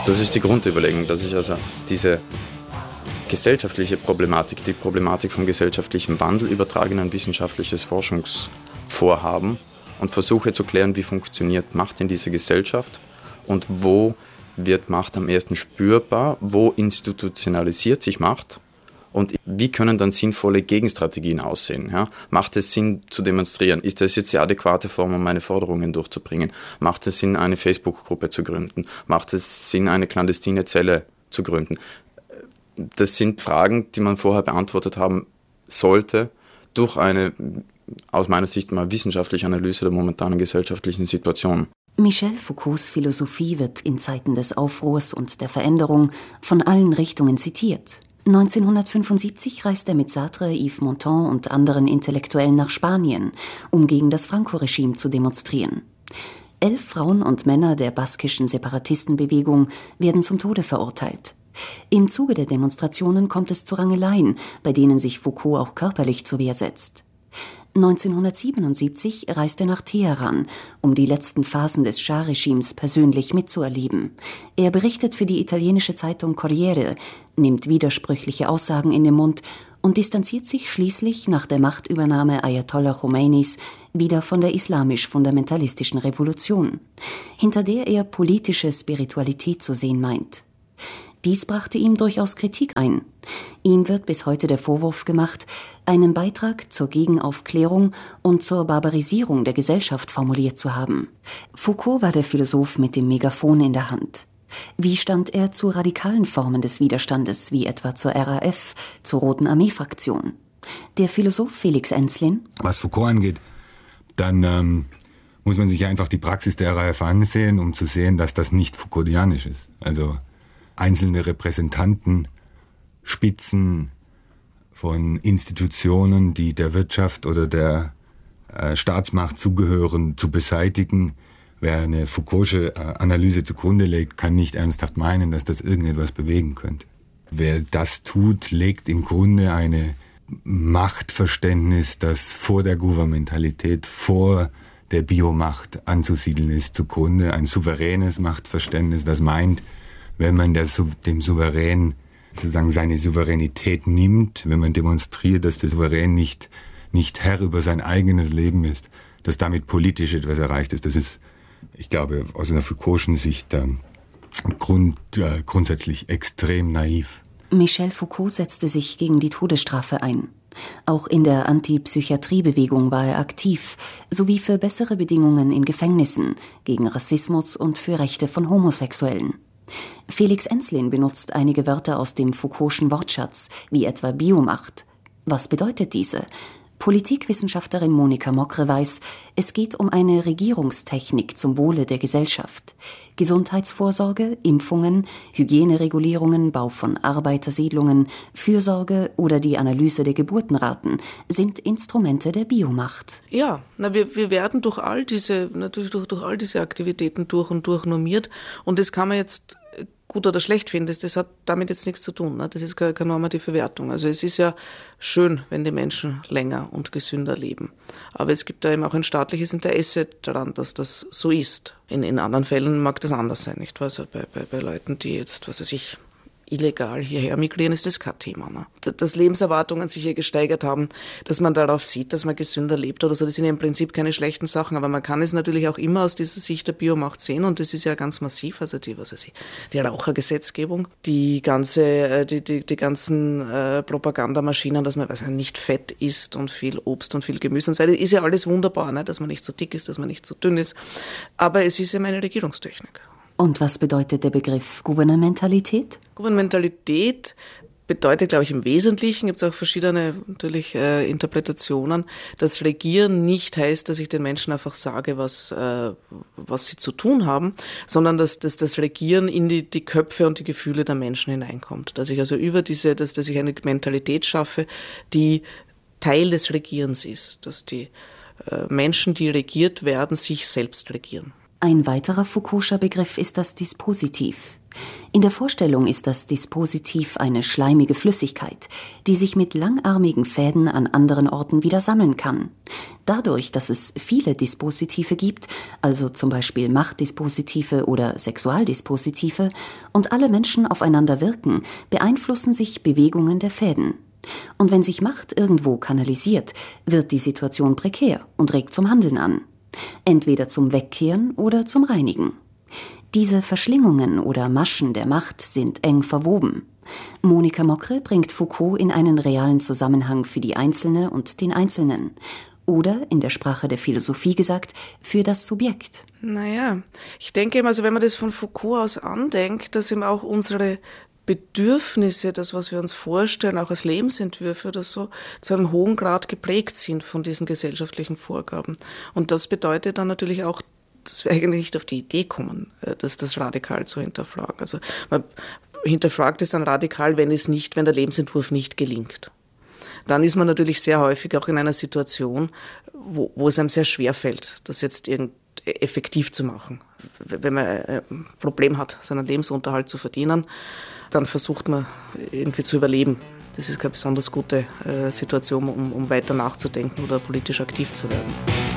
Das ist die Grundüberlegung, dass ich also diese gesellschaftliche Problematik, die Problematik vom gesellschaftlichen Wandel übertrage in ein wissenschaftliches Forschungsvorhaben und versuche zu klären, wie funktioniert Macht in dieser Gesellschaft und wo wird Macht am ersten spürbar, wo institutionalisiert sich Macht und wie können dann sinnvolle Gegenstrategien aussehen. Ja? Macht es Sinn zu demonstrieren? Ist das jetzt die adäquate Form, um meine Forderungen durchzubringen? Macht es Sinn, eine Facebook-Gruppe zu gründen? Macht es Sinn, eine clandestine Zelle zu gründen? Das sind Fragen, die man vorher beantwortet haben sollte durch eine, aus meiner Sicht mal, wissenschaftliche Analyse der momentanen gesellschaftlichen Situation. Michel Foucaults Philosophie wird in Zeiten des Aufruhrs und der Veränderung von allen Richtungen zitiert. 1975 reist er mit Sartre, Yves Montand und anderen Intellektuellen nach Spanien, um gegen das Franco-Regime zu demonstrieren. 11 Frauen und Männer der baskischen Separatistenbewegung werden zum Tode verurteilt. Im Zuge der Demonstrationen kommt es zu Rangeleien, bei denen sich Foucault auch körperlich zur Wehr setzt. 1977 reist er nach Teheran, um die letzten Phasen des Schah-Regimes persönlich mitzuerleben. Er berichtet für die italienische Zeitung Corriere, nimmt widersprüchliche Aussagen in den Mund und distanziert sich schließlich nach der Machtübernahme Ayatollah Khomeinis wieder von der islamisch-fundamentalistischen Revolution, hinter der er politische Spiritualität zu sehen meint. Dies brachte ihm durchaus Kritik ein. Ihm wird bis heute der Vorwurf gemacht, einen Beitrag zur Gegenaufklärung und zur Barbarisierung der Gesellschaft formuliert zu haben. Foucault war der Philosoph mit dem Megafon in der Hand. Wie stand er zu radikalen Formen des Widerstandes, wie etwa zur RAF, zur Roten Armee-Fraktion? Der Philosoph Felix Enslin: Was Foucault angeht, dann muss man sich einfach die Praxis der RAF ansehen, um zu sehen, dass das nicht Foucaultianisch ist. Also einzelne Repräsentanten, Spitzen von Institutionen, die der Wirtschaft oder der Staatsmacht zugehören, zu beseitigen. Wer eine Foucaultsche Analyse zugrunde legt, kann nicht ernsthaft meinen, dass das irgendetwas bewegen könnte. Wer das tut, legt im Grunde ein Machtverständnis, das vor der Gouvernementalität, vor der Biomacht anzusiedeln ist, zugrunde. Ein souveränes Machtverständnis, das meint, wenn man dem Souverän sozusagen seine Souveränität nimmt, wenn man demonstriert, dass der Souverän nicht Herr über sein eigenes Leben ist, dass damit politisch etwas erreicht ist. Das ist, ich glaube, aus einer Foucaultschen Sicht grundsätzlich extrem naiv. Michel Foucault setzte sich gegen die Todesstrafe ein. Auch in der Anti-Psychiatrie-Bewegung war er aktiv, sowie für bessere Bedingungen in Gefängnissen, gegen Rassismus und für Rechte von Homosexuellen. Felix Enslin benutzt einige Wörter aus dem Foucaultschen Wortschatz, wie etwa Biomacht. Was bedeutet diese? Politikwissenschaftlerin Monika Mokre weiß, es geht um eine Regierungstechnik zum Wohle der Gesellschaft. Gesundheitsvorsorge, Impfungen, Hygieneregulierungen, Bau von Arbeitersiedlungen, Fürsorge oder die Analyse der Geburtenraten sind Instrumente der Biomacht. Ja, wir werden durch all diese Aktivitäten durch und durch normiert, und das kann man jetzt gut oder schlecht finden, das hat damit jetzt nichts zu tun. Ne? Das ist keine normative Wertung. Also es ist ja schön, wenn die Menschen länger und gesünder leben. Aber es gibt da eben auch ein staatliches Interesse daran, dass das so ist. In anderen Fällen mag das anders sein, nicht wahr? Also bei Leuten, die jetzt, was weiß ich, illegal hierher migrieren, ist das kein Thema. Ne? Dass Lebenserwartungen sich hier gesteigert haben, dass man darauf sieht, dass man gesünder lebt oder so, das sind ja im Prinzip keine schlechten Sachen, aber man kann es natürlich auch immer aus dieser Sicht der Biomacht sehen, und das ist ja ganz massiv, also die Rauchergesetzgebung, die ganzen Propagandamaschinen, dass man nicht Fett isst und viel Obst und viel Gemüse und so weiter, ist ja alles wunderbar, ne? Dass man nicht so dick ist, dass man nicht so dünn ist, aber es ist eben eine Regierungstechnik. Und was bedeutet der Begriff Gouvernementalität? Gouvernementalität bedeutet, glaube ich, im Wesentlichen, gibt es auch verschiedene natürlich Interpretationen, dass Regieren nicht heißt, dass ich den Menschen einfach sage, was sie zu tun haben, sondern dass das Regieren in die Köpfe und die Gefühle der Menschen hineinkommt. Dass ich also dass ich eine Mentalität schaffe, die Teil des Regierens ist, dass die Menschen, die regiert werden, sich selbst regieren. Ein weiterer Foucaultscher Begriff ist das Dispositiv. In der Vorstellung ist das Dispositiv eine schleimige Flüssigkeit, die sich mit langarmigen Fäden an anderen Orten wieder sammeln kann. Dadurch, dass es viele Dispositive gibt, also zum Beispiel Machtdispositive oder Sexualdispositive, und alle Menschen aufeinander wirken, beeinflussen sich Bewegungen der Fäden. Und wenn sich Macht irgendwo kanalisiert, wird die Situation prekär und regt zum Handeln an. Entweder zum Wegkehren oder zum Reinigen. Diese Verschlingungen oder Maschen der Macht sind eng verwoben. Monika Mokre bringt Foucault in einen realen Zusammenhang für die Einzelne und den Einzelnen. Oder, in der Sprache der Philosophie gesagt, für das Subjekt. Naja, ich denke eben, also wenn man das von Foucault aus andenkt, dass eben auch unsere Bedürfnisse, das, was wir uns vorstellen, auch als Lebensentwürfe oder so, zu einem hohen Grad geprägt sind von diesen gesellschaftlichen Vorgaben. Und das bedeutet dann natürlich auch, dass wir eigentlich nicht auf die Idee kommen, das radikal zu hinterfragen. Also man hinterfragt es dann radikal, wenn der Lebensentwurf nicht gelingt. Dann ist man natürlich sehr häufig auch in einer Situation, wo es einem sehr schwer fällt, das jetzt effektiv zu machen. Wenn man ein Problem hat, seinen Lebensunterhalt zu verdienen, dann versucht man irgendwie zu überleben. Das ist keine besonders gute Situation, um weiter nachzudenken oder politisch aktiv zu werden.